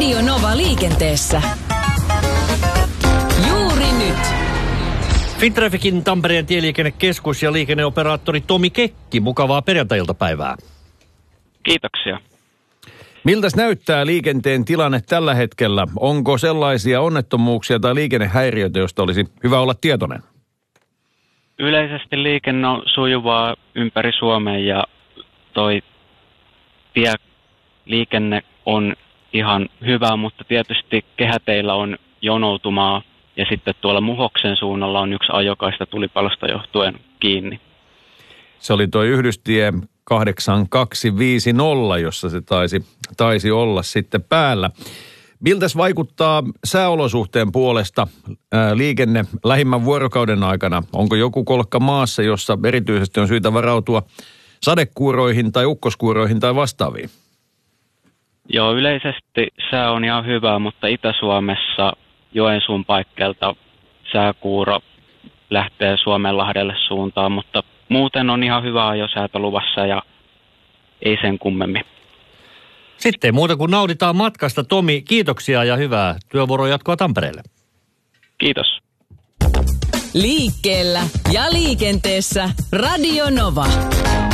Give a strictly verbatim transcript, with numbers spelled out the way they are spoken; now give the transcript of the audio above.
Radio Nova liikenteessä. Juuri nyt. Fintrafficin Tampereen tieliikennekeskus ja liikenneoperaattori Tomi Kekki, mukavaa perjantai-iltapäivää. Kiitoksia. Miltäs näyttää liikenteen tilanne tällä hetkellä? Onko sellaisia onnettomuuksia tai liikennehäiriöitä, joista olisi hyvä olla tietoinen? Yleisesti liikenne on sujuvaa ympäri Suomea ja toi tieliikenne on ihan hyvä, mutta tietysti kehäteillä on jonoutumaa ja sitten tuolla Muhoksen suunnalla on yksi ajokaista tulipalosta johtuen kiinni. Se oli tuo yhdystie kahdeksan kaksi viisi nolla, jossa se taisi, taisi olla sitten päällä. Miltäs vaikuttaa sääolosuhteen puolesta ää, liikenne lähimmän vuorokauden aikana? Onko joku kolkka maassa, jossa erityisesti on syytä varautua sadekuuroihin tai ukkoskuuroihin tai vastaaviin? Joo, yleisesti sää on ihan hyvä, mutta Itä-Suomessa Joensuun paikkeilta sääkuuro lähtee Suomenlahdelle suuntaan, mutta muuten on ihan hyvä ajosäätö luvassa ja ei sen kummemmin. Sitten muuta kuin nauditaan matkasta. Tomi, kiitoksia ja hyvää työvuoron jatkoa Tampereelle. Kiitos. Liikkeellä ja liikenteessä Radio Nova.